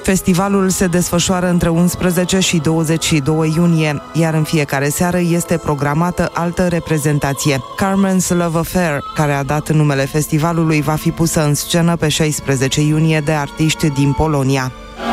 Festivalul se desfășoară între 11 și 22 iunie, iar în fiecare seară este programată altă reprezentație. Carmen's Love Affair, care a dat numele festivalului, va fi pusă în scenă pe 16 iunie de artiști din Polonia.